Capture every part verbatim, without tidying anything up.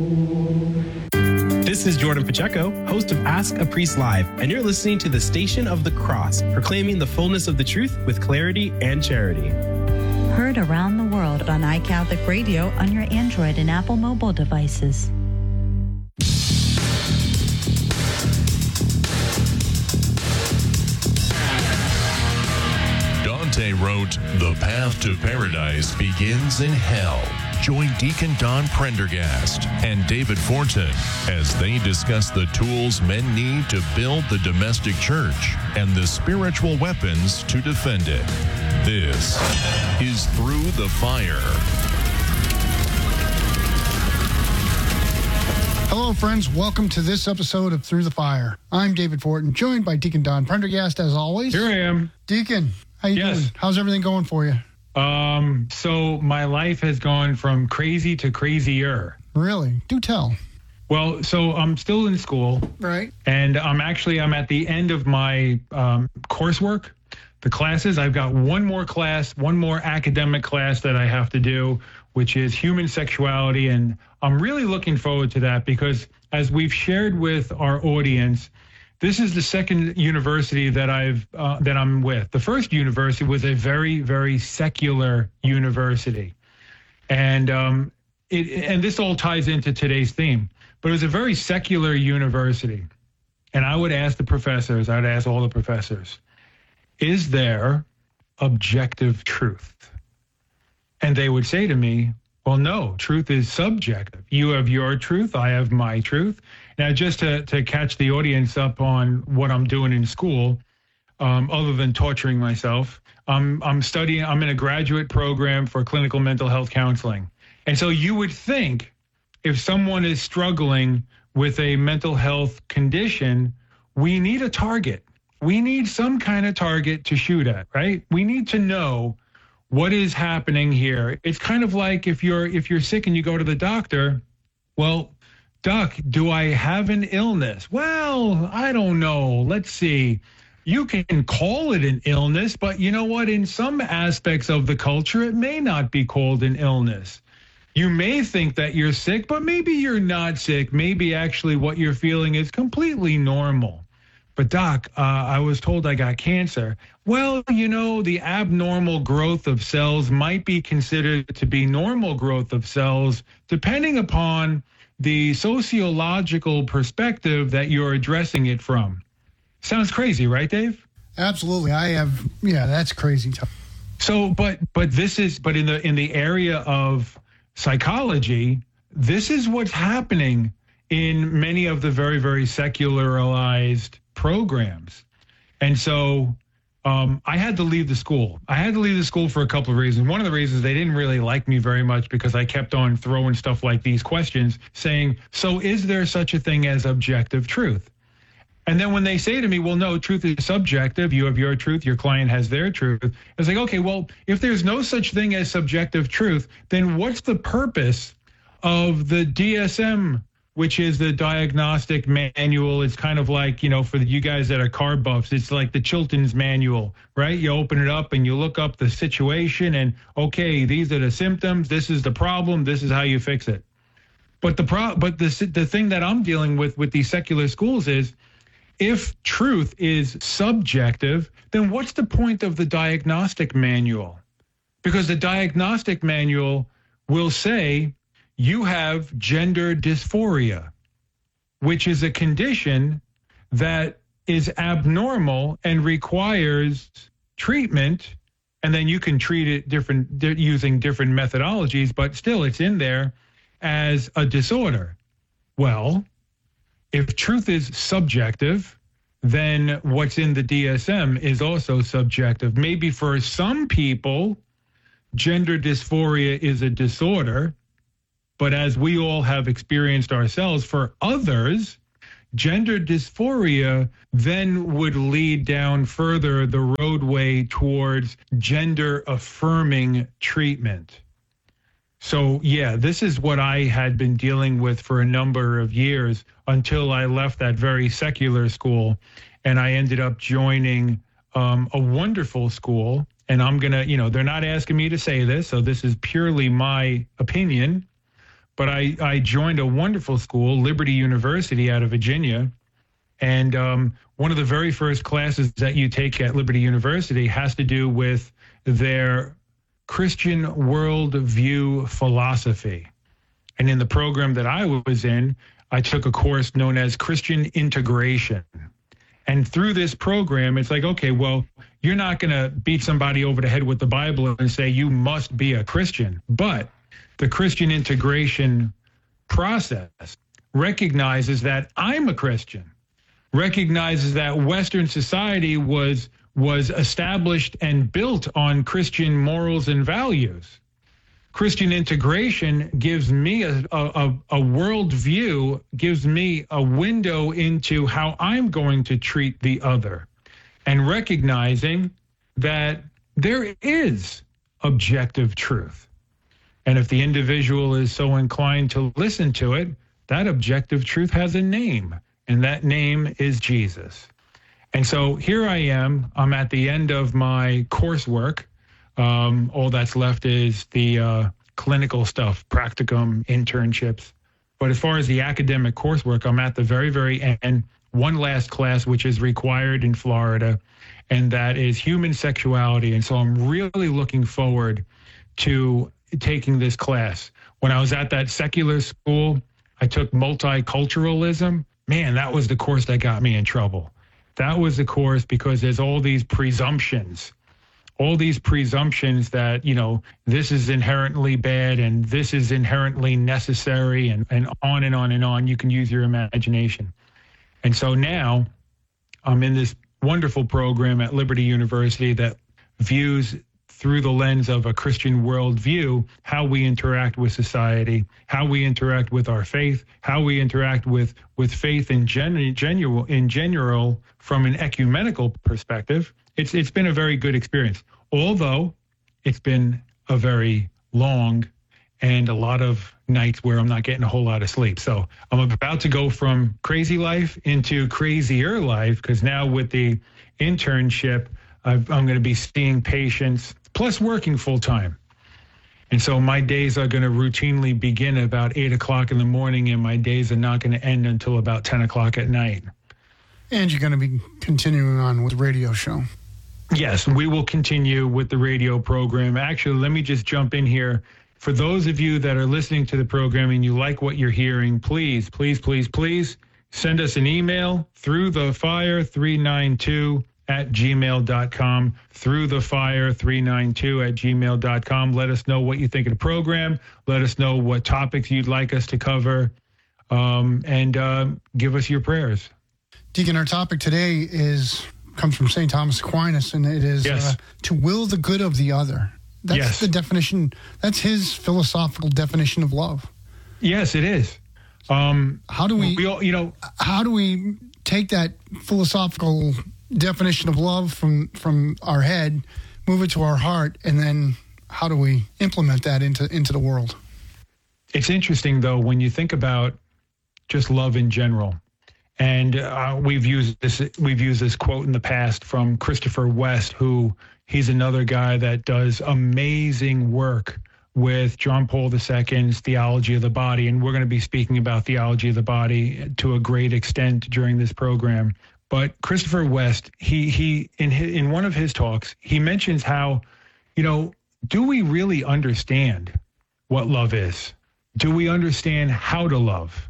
This is Jordan Pacheco, host of Ask a Priest Live, and you're listening to the Station of the Cross, proclaiming the fullness of the truth with clarity and charity. Heard around the world on iCatholic Radio on your Android and Apple mobile devices. Dante wrote, "The path to paradise begins in hell." Join Deacon Don Prendergast and David Fortin as they discuss the tools men need to build the domestic church and the spiritual weapons to defend it. This is Through the Fire. Hello, friends. Welcome to this episode of Through the Fire. I'm David Fortin, joined by Deacon Don Prendergast, as always. Here I am. Deacon, how you yes. doing? How's everything going for you? Um, so my life has gone from crazy to crazier. Really? Do tell. Well, so I'm still in school. Right. And I'm actually, I'm at the end of my um, coursework, the classes. I've got one more class, one more academic class that I have to do, which is human sexuality. And I'm really looking forward to that because as we've shared with our audience, this is the second university that I've uh, that I'm with. The first university was a very, very secular university, and um, it and this all ties into today's theme. But it was a very secular university, and I would ask the professors, I'd ask all the professors, is there objective truth? And they would say to me, well, no, truth is subjective. You have your truth, I have my truth. Now, just to, to catch the audience up on what I'm doing in school, um, other than torturing myself, I'm, I'm studying, I'm in a graduate program for clinical mental health counseling. And so you would think if someone is struggling with a mental health condition, we need a target. We need some kind of target to shoot at, right? We need to know what is happening here. It's kind of like if you're if you're sick and you go to the doctor, well, doc, do I have an illness? Well, I don't know. Let's see. You can call it an illness, but you know what? In some aspects of the culture, it may not be called an illness. You may think that you're sick, but maybe you're not sick. Maybe actually what you're feeling is completely normal. But doc, uh, I was told I got cancer. Well, you know, the abnormal growth of cells might be considered to be normal growth of cells, depending upon the sociological perspective that you're addressing it from. Sounds crazy, right, Dave? Absolutely. I have, yeah, that's crazy. So, but but this is, but in the in the area of psychology, this is what's happening in many of the very, very secularized programs. And so um, I had to leave the school. I had to leave the school for a couple of reasons. One of the reasons they didn't really like me very much because I kept on throwing stuff like these questions saying, so is there such a thing as objective truth? And then when they say to me, well, no, truth is subjective. You have your truth. Your client has their truth. It's like, okay, well, if there's no such thing as subjective truth, then what's the purpose of the D S M, which is the diagnostic manual? It's kind of like, you know, for you guys that are car buffs, it's like the Chilton's manual, right? You open it up and you look up the situation and, okay, these are the symptoms. This is the problem. This is how you fix it. But the pro- but the the thing that I'm dealing with with these secular schools is, if truth is subjective, then what's the point of the diagnostic manual? Because the diagnostic manual will say you have gender dysphoria, which is a condition that is abnormal and requires treatment. And then you can treat it different di- using different methodologies, but still it's in there as a disorder. Well, if truth is subjective, then what's in the D S M is also subjective. Maybe for some people, gender dysphoria is a disorder, but as we all have experienced ourselves, for others, gender dysphoria then would lead down further the roadway towards gender-affirming treatment. So, yeah, this is what I had been dealing with for a number of years until I left that very secular school. And I ended up joining um, a wonderful school. And I'm going to, you know, they're not asking me to say this, so this is purely my opinion. but I, I joined a wonderful school, Liberty University out of Virginia. And um, one of the very first classes that you take at Liberty University has to do with their Christian worldview philosophy. And in the program that I was in, I took a course known as Christian integration. And through this program, it's like, okay, well, you're not going to beat somebody over the head with the Bible and say you must be a Christian. But the Christian integration process recognizes that I'm a Christian, recognizes that Western society was was established and built on Christian morals and values. Christian integration gives me a, a, a worldview, gives me a window into how I'm going to treat the other, and recognizing that there is objective truth. And if the individual is so inclined to listen to it, that objective truth has a name, and that name is Jesus. And so here I am, I'm at the end of my coursework. Um, all that's left is the uh, clinical stuff, practicum, internships. But as far as the academic coursework, I'm at the very, very end. One last class, which is required in Florida, and that is human sexuality. And so I'm really looking forward to taking this class. When I was at that secular school, I took multiculturalism. Man, that was the course that got me in trouble. That was the course because there's all these presumptions, all these presumptions that, you know, this is inherently bad and this is inherently necessary, and, and on and on and on. You can use your imagination. And so now I'm in this wonderful program at Liberty University that views through the lens of a Christian worldview how we interact with society, how we interact with our faith, how we interact with, with faith in, gen, general, in general from an ecumenical perspective. It's It's been a very good experience, although it's been a very long and a lot of nights where I'm not getting a whole lot of sleep. So I'm about to go from crazy life into crazier life, because now with the internship, I've, I'm going to be seeing patients, plus working full time. And so my days are going to routinely begin at about eight o'clock in the morning, and my days are not going to end until about ten o'clock at night. And you're going to be continuing on with the radio show. Yes, we will continue with the radio program. Actually, let me just jump in here. For those of you that are listening to the program and you like what you're hearing, please, please, please, please send us an email through the fire three ninety-two at gmail dot com, through the fire three ninety-two at gmail dot com. Let us know what you think of the program. Let us know what topics you'd like us to cover, um, and uh, give us your prayers. Deacon, our topic today is comes from Saint Thomas Aquinas, and it is yes. uh, to will the good of the other. That's yes. the definition. That's his philosophical definition of love. Yes, it is. Um, how do we, we all, you know, how do we take that philosophical definition of love from, from our head, move it to our heart, and then how do we implement that into, into the world? It's interesting, though, when you think about just love in general. And uh, we've used this we've used this quote in the past from Christopher West, who he's another guy that does amazing work with John Paul the Second's Theology of the Body. And we're going to be speaking about theology of the body to a great extent during this program. But Christopher West, he he in his, in one of his talks, he mentions how, you know, do we really understand what love is? Do we understand how to love?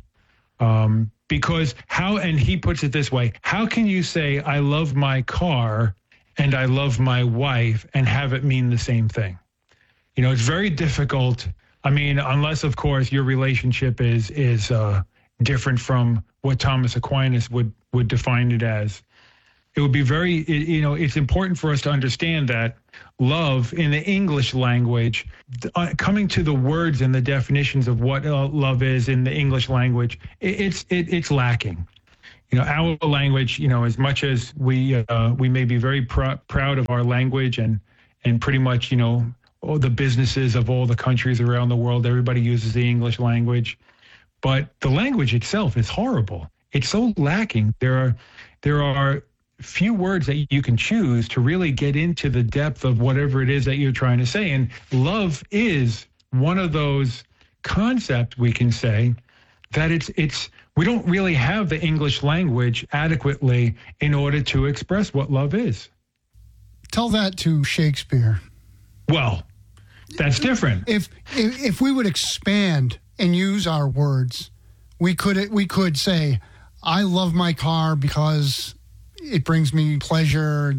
Um, because how, and he puts it this way, how can you say I love my car and I love my wife and have it mean the same thing? You know, it's very difficult. I mean, unless, of course, your relationship is is uh, different from what Thomas Aquinas would, would define it as. It would be very, it, you know, it's important for us to understand that love in the English language, uh, coming to the words and the definitions of what uh, love is in the English language, it, it's it, it's lacking. You know, our language, you know, as much as we uh, we may be very pr- proud of our language and and pretty much, you know, all the businesses of all the countries around the world, everybody uses the English language, but the language itself is horrible. It's so lacking. There are there are few words that you can choose to really get into the depth of whatever it is that you're trying to say. And love is one of those concept, we can say that it's it's we don't really have the English language adequately in order to express what love is. Tell that to Shakespeare. Well, that's different. If if, if we would expand and use our words, we could we could say, I love my car because it brings me pleasure.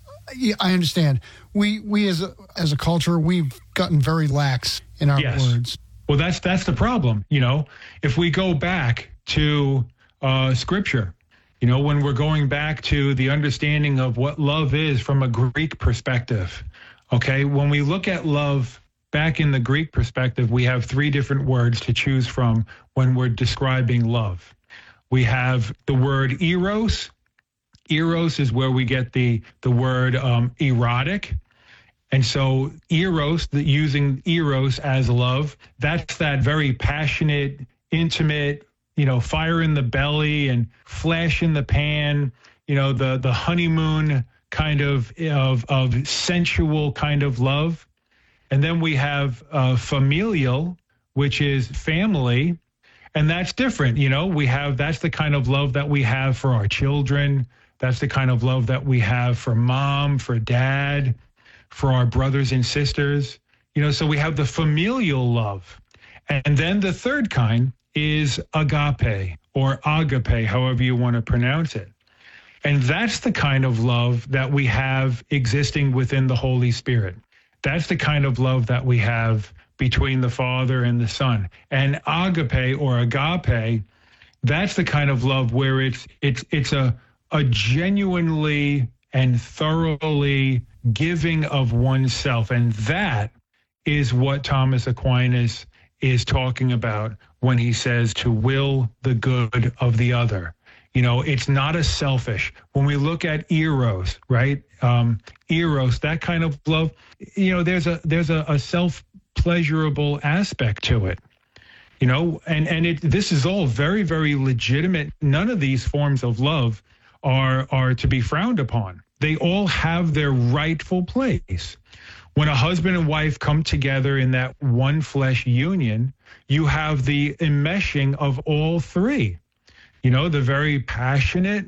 I understand. We we as a, as a culture, we've gotten very lax in our yes. words. Well, that's that's the problem. You know, if we go back to uh, Scripture, you know, when we're going back to the understanding of what love is from a Greek perspective, okay, when we look at love back in the Greek perspective, we have three different words to choose from when we're describing love. We have the word eros. Eros is where we get the, the word um, erotic. And so eros, the, using eros as love, that's that very passionate, intimate, you know, fire in the belly and flash in the pan, you know, the, the honeymoon kind of, of, of sensual kind of love. And then we have uh, familial, which is family. And that's different. You know, we have, that's the kind of love that we have for our children. That's the kind of love that we have for mom, for dad, for our brothers and sisters. You know, so we have the familial love. And then the third kind is agape or agape, however you want to pronounce it. And that's the kind of love that we have existing within the Holy Spirit. That's the kind of love that we have between the Father and the Son. And agape or agape, that's the kind of love where it's it's it's a a genuinely and thoroughly giving of oneself. And that is what Thomas Aquinas is talking about when he says to will the good of the other. You know, it's not a selfish. When we look at eros, right? Um, eros, that kind of love, you know, there's a there's a, a self-pleasurable aspect to it. You know, and, and it this is all very, very legitimate. None of these forms of love are are to be frowned upon. They all have their rightful place. When a husband and wife come together in that one flesh union, you have the enmeshing of all three. You know, the very passionate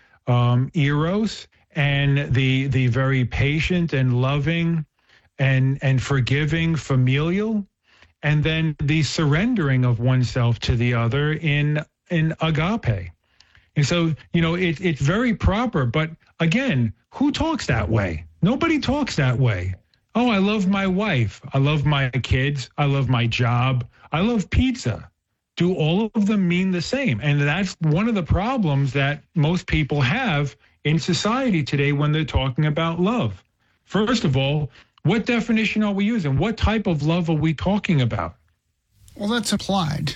um, eros and the the very patient and loving and and forgiving familial, and then the surrendering of oneself to the other in in agape. And so, you know, it, it's very proper. But again, who talks that way? Nobody talks that way. Oh, I love my wife. I love my kids. I love my job. I love pizza. Do all of them mean the same? And that's one of the problems that most people have in society today when they're talking about love. First of all, what definition are we using? What type of love are we talking about? Well, that's applied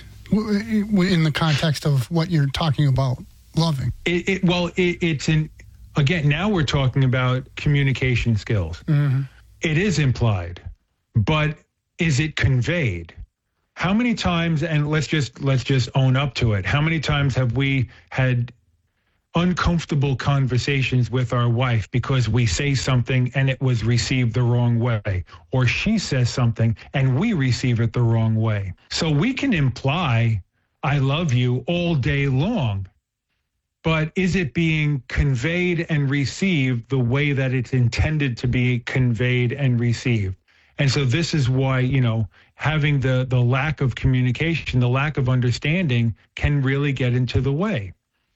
in the context of what you're talking about, loving. It, it, well, it, it's in, again, now we're talking about communication skills. Mm-hmm. It is implied, but is it conveyed? How many times, and let's just let's just own up to it, how many times have we had uncomfortable conversations with our wife because we say something and it was received the wrong way, or she says something and we receive it the wrong way? So we can imply, I love you all day long, but is it being conveyed and received the way that it's intended to be conveyed and received? And so this is why, you know, having the, the lack of communication, the lack of understanding can really get into the way.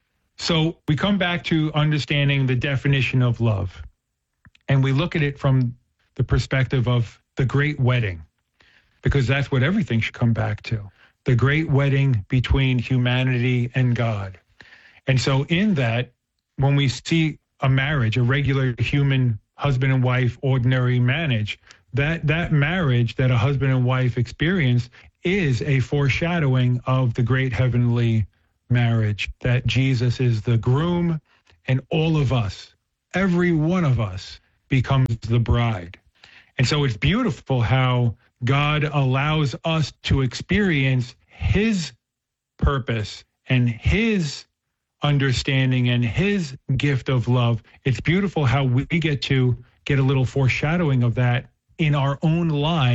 So we come back to understanding the definition of love, and we look at it from the perspective of the great wedding, because that's what everything should come back to, the great wedding between humanity and God. And so in that, when we see a marriage, a regular human husband and wife, ordinary marriage, that that marriage that a husband and wife experience is a foreshadowing of the great heavenly marriage, that Jesus is the groom and all of us, every one of us, becomes the bride. And so it's beautiful how God allows us to experience his purpose and his understanding and his gift of love. It's beautiful how we get to get a little foreshadowing of that in our own lives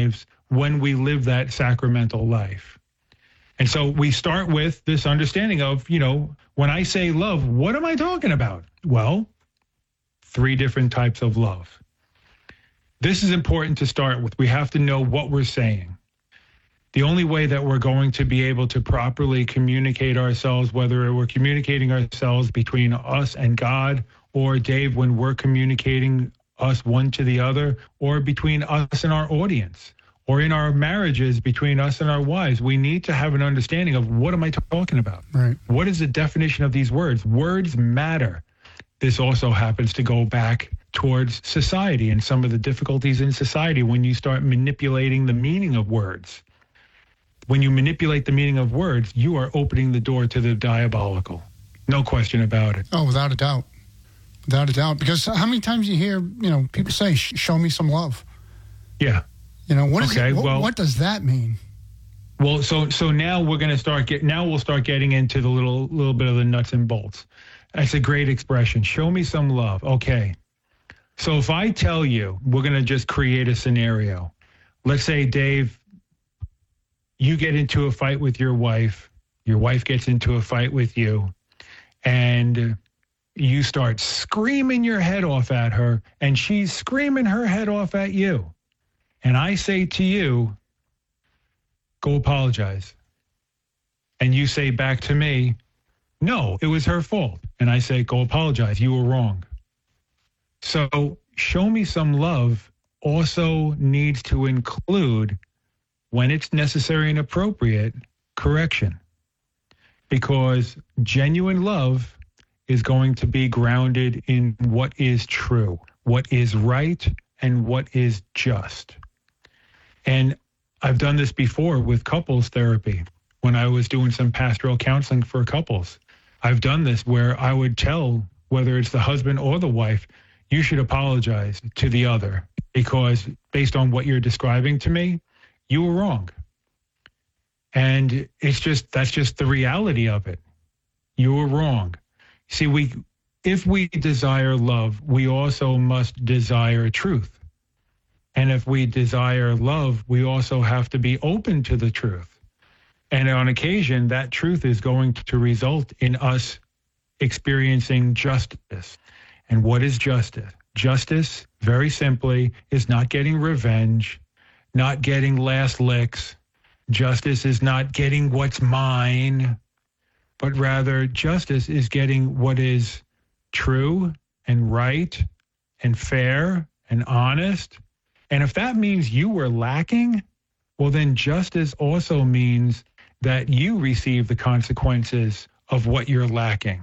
when we live that sacramental life. And so we start with this understanding of, you know, when I say love, what am I talking about? Well, three different types of love. This is important to start with. We have to know what we're saying. The only way that we're going to be able to properly communicate ourselves, whether we're communicating ourselves between us and God, or Dave, when we're communicating us one to the other, or between us and our audience, or in our marriages between us and our wives, we need to have an understanding of what am I talking about? Right. What is the definition of these words? Words matter. This also happens to go back towards society and some of the difficulties in society when you start manipulating the meaning of words. When you manipulate the meaning of words, you are opening the door to the diabolical. No question about it. Oh, without a doubt. Without a doubt. Because how many times you hear, you know, people say, show me some love. Yeah. You know, what, is okay, it, what, well, what does that mean? Well, so so now we're going to start get now we'll start getting into the little little bit of the nuts and bolts. That's a great expression. Show me some love. Okay. So if I tell you, we're going to just create a scenario. Let's say, Dave, you get into a fight with your wife. Your wife gets into a fight with you, and you start screaming your head off at her, and she's screaming her head off at you. And I say to you, go apologize. And you say back to me, no, it was her fault. And I say, go apologize. You were wrong. So show me some love also needs to include, when it's necessary and appropriate, correction. Because genuine love is going to be grounded in what is true, what is right, and what is just. And I've done this before with couples therapy when I was doing some pastoral counseling for couples. I've done this where I would tell, whether it's the husband or the wife, you should apologize to the other because based on what you're describing to me, you were wrong. And it's just, that's just the reality of it. You were wrong. See, we, if we desire love, we also must desire truth. And if we desire love, we also have to be open to the truth. And on occasion, that truth is going to result in us experiencing justice. And what is justice? Justice, very simply, is not getting revenge, not getting last licks. Justice is not getting what's mine, but rather justice is getting what is true and right and fair and honest. And if that means you were lacking, well, then justice also means that you receive the consequences of what you're lacking.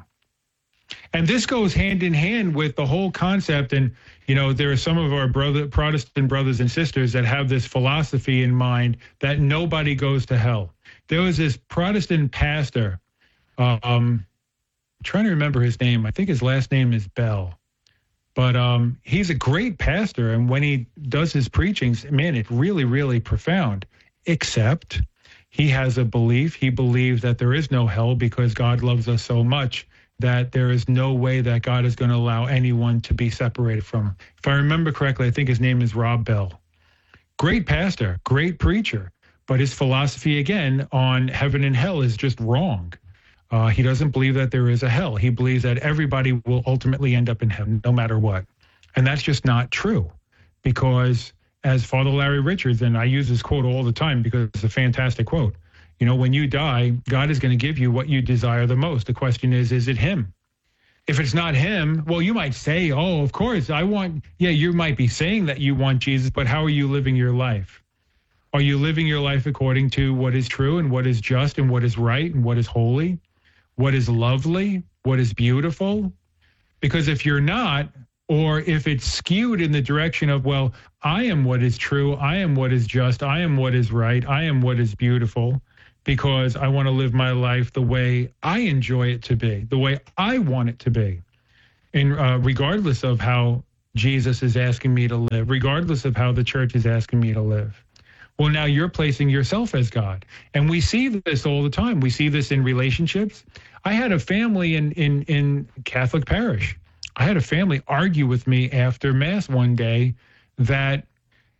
And this goes hand in hand with the whole concept. And, you know, there are some of our brother, Protestant brothers and sisters that have this philosophy in mind that nobody goes to hell. There was this Protestant pastor, um, I'm trying to remember his name. I think his last name is Bell. But um, he's a great pastor. And when he does his preachings, man, it's really, really profound. Except he has a belief. He believes that there is no hell because God loves us so much that there is no way that God is going to allow anyone to be separated from him. If I remember correctly, I think his name is Rob Bell. Great pastor, great preacher, but his philosophy, again, on heaven and hell is just wrong. Uh, he doesn't believe that there is a hell. He believes that everybody will ultimately end up in heaven, no matter what. And that's just not true, because as Father Larry Richards, and I use this quote all the time because it's a fantastic quote, you know, when you die, God is going to give you what you desire the most. The question is, is it him? If it's not him, well, you might say, oh, of course, I want, yeah, you might be saying that you want Jesus, but how are you living your life? Are you living your life according to what is true and what is just and what is right and what is holy, what is lovely, what is beautiful? Because if you're not, or if it's skewed in the direction of, well, I am what is true, I am what is just, I am what is right, I am what is beautiful, because I want to live my life the way I enjoy it to be, the way I want it to be, and uh, regardless of how Jesus is asking me to live, regardless of how the church is asking me to live. Well, now you're placing yourself as God. And we see this all the time. We see this in relationships. I had a family in, in, in Catholic parish. I had a family argue with me after Mass one day that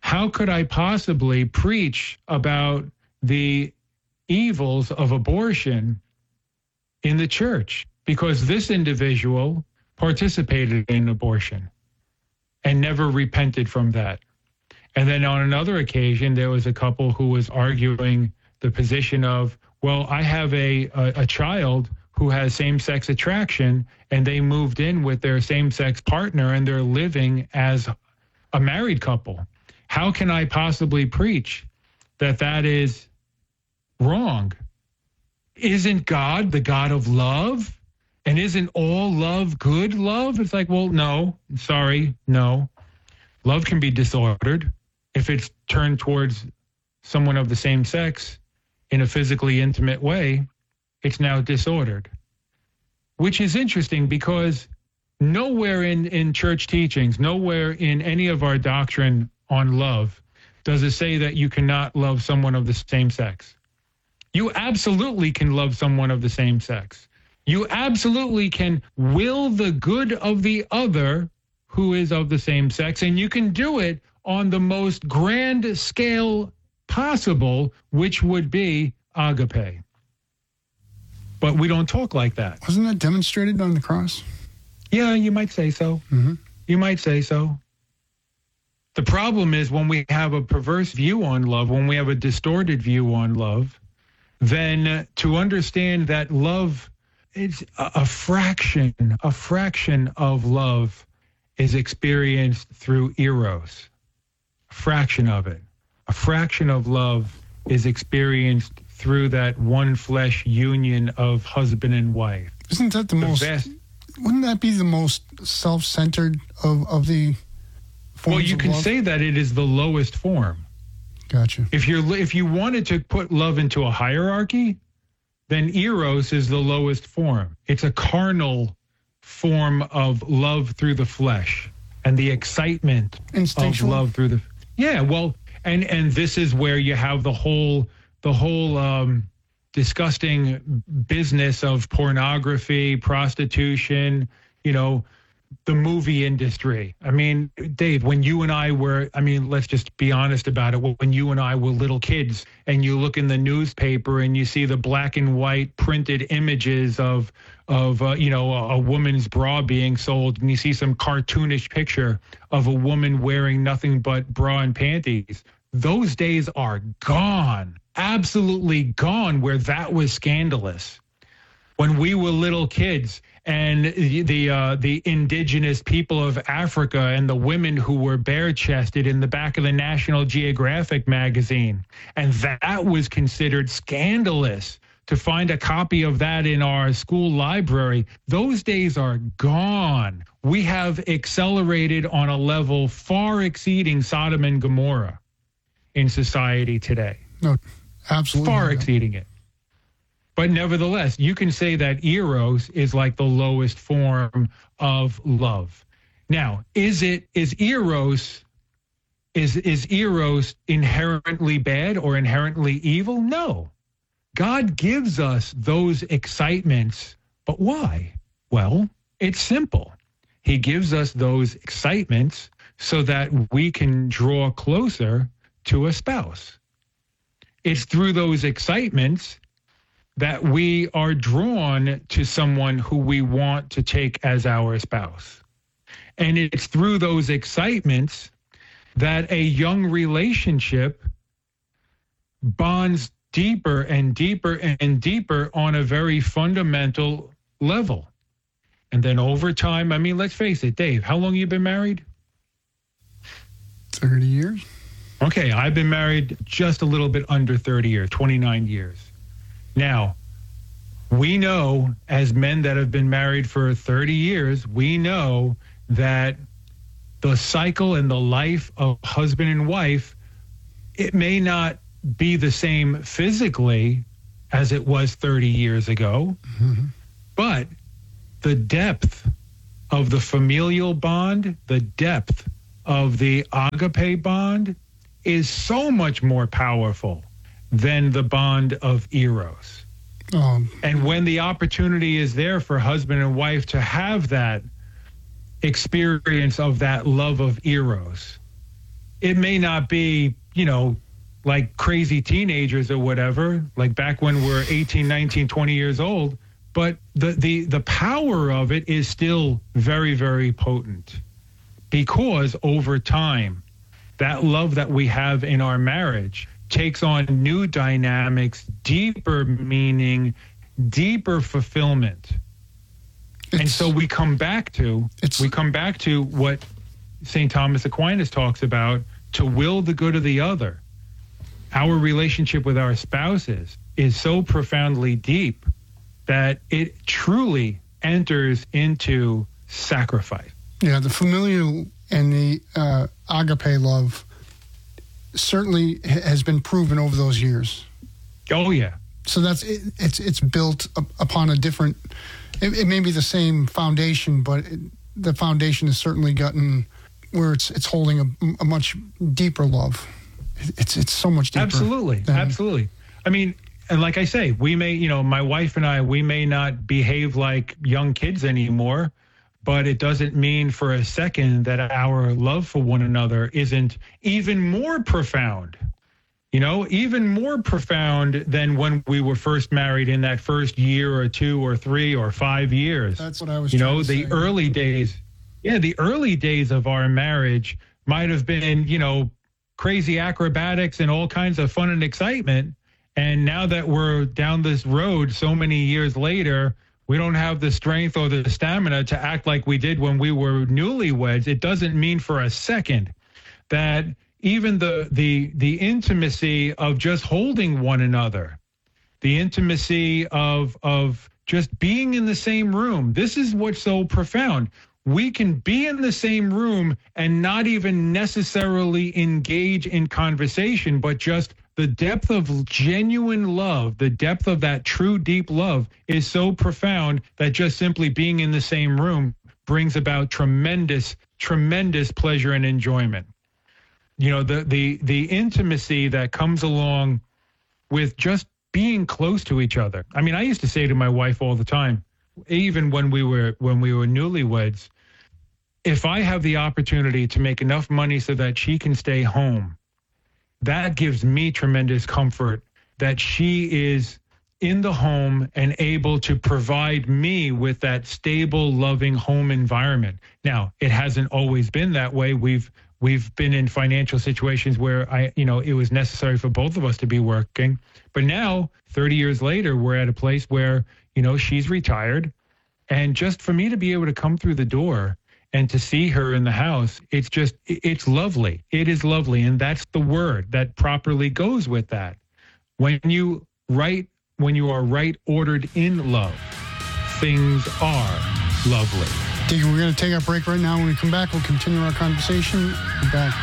how could I possibly preach about the evils of abortion in the church? Because this individual participated in abortion and never repented from that. And then on another occasion, there was a couple who was arguing the position of, well, I have a, a, a child who has same-sex attraction, and they moved in with their same-sex partner, and they're living as a married couple. How can I possibly preach that that is wrong? Isn't God the God of love? And isn't all love good love? It's like, well, no, sorry, no. Love can be disordered if it's turned towards someone of the same sex in a physically intimate way. It's now disordered, which is interesting because nowhere in, in church teachings, nowhere in any of our doctrine on love does it say that you cannot love someone of the same sex. You absolutely can love someone of the same sex. You absolutely can will the good of the other who is of the same sex, and you can do it on the most grand scale possible, which would be agape. But we don't talk like that. Wasn't that demonstrated on the cross? Yeah, you might say so. Mm-hmm. You might say so. The problem is when we have a perverse view on love, when we have a distorted view on love, then to understand that love is a, a fraction, a fraction of love is experienced through eros. A fraction of it. A fraction of love is experienced through that one flesh union of husband and wife. Isn't that the, The most, vast- wouldn't that be the most self-centered of, of the forms Well, you of can love? say that it is the lowest form. Gotcha. If you're if you wanted to put love into a hierarchy, then eros is the lowest form. It's a carnal form of love through the flesh and the excitement of Instinctual? love through the yeah. Well, and and this is where you have the whole the whole um, disgusting business of pornography, prostitution. You know, the movie industry. I mean, Dave, when you and I were, I mean, let's just be honest about it. When you and I were little kids and you look in the newspaper and you see the black and white printed images of, of uh, you know, a, a woman's bra being sold, and you see some cartoonish picture of a woman wearing nothing but bra and panties, those days are gone, absolutely gone, where that was scandalous. When we were little kids, and the the, uh, the indigenous people of Africa and the women who were bare-chested in the back of the National Geographic magazine. And that was considered scandalous to find a copy of that in our school library. Those days are gone. We have accelerated on a level far exceeding Sodom and Gomorrah in society today. No, absolutely. Far not. exceeding it. But nevertheless, you can say that eros is like the lowest form of love. Now, is it is eros is is eros inherently bad or inherently evil? No. God gives us those excitements, but why? Well, it's simple. He gives us those excitements so that we can draw closer to a spouse. It's through those excitements that we are drawn to someone who we want to take as our spouse. And it's through those excitements that a young relationship bonds deeper and deeper and deeper on a very fundamental level. And then over time, I mean, let's face it, Dave, how long have you been married? thirty years. Okay, I've been married just a little bit under thirty years, twenty-nine years. Now, we know as men that have been married for thirty years, we know that the cycle and the life of husband and wife, it may not be the same physically as it was thirty years ago, mm-hmm. but the depth of the familial bond, the depth of the agape bond is so much more powerful than the bond of eros. Um, and when the opportunity is there for husband and wife to have that experience of that love of eros, it may not be, you know, like crazy teenagers or whatever, like back when we're eighteen, nineteen, twenty years old, but the, the, the power of it is still very, very potent, because over time, that love that we have in our marriage takes on new dynamics, deeper meaning, deeper fulfillment. It's, and so we come back to, we come back to what Saint Thomas Aquinas talks about, to will the good of the other. Our relationship with our spouses is so profoundly deep that it truly enters into sacrifice. Yeah, the familial and the uh, agape love certainly has been proven over those years. Oh, yeah. So that's it, it's it's built up upon a different, it, it may be the same foundation, but it, the foundation has certainly gotten where it's it's holding a, a much deeper love. It's it's so much deeper. Absolutely, than, absolutely. I mean, and like I say, we may, you know, my wife and I, we may not behave like young kids anymore, but it doesn't mean for a second that our love for one another isn't even more profound. You know, even more profound than when we were first married in that first year or two or three or five years. That's what I was You trying know, to the say. early days, yeah, the early days of our marriage might have been, you know, crazy acrobatics and all kinds of fun and excitement. And now that we're down this road so many years later, we don't have the strength or the stamina to act like we did when we were newlyweds. It doesn't mean for a second that even the the the intimacy of just holding one another, the intimacy of of just being in the same room. This is what's so profound. We can be in the same room and not even necessarily engage in conversation, but just the depth of genuine love, the depth of that true deep love is so profound that just simply being in the same room brings about tremendous, tremendous pleasure and enjoyment. You know, the the the intimacy that comes along with just being close to each other. I mean, I used to say to my wife all the time, even when we were when we were newlyweds, if I have the opportunity to make enough money so that she can stay home, that gives me tremendous comfort that she is in the home and able to provide me with that stable, loving home environment. Now, it hasn't always been that way. We've we've been in financial situations where I, you know, it was necessary for both of us to be working. But now, thirty years later, we're at a place where, you know, she's retired. And just for me to be able to come through the door and to see her in the house, it's just, it's lovely. It is lovely. And that's the word that properly goes with that. When you right, when you are right ordered in love, things are lovely. Deacon, we're going to take our break right now. When we come back, we'll continue our conversation. We're back.